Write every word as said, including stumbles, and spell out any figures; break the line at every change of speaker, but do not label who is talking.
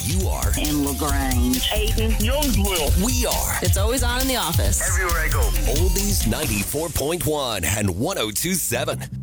you are.
In LaGrange.
Hayden. Youngsville.
We are.
It's always on in the office.
Everywhere I go.
Oldies ninety-four point one and one oh two point seven.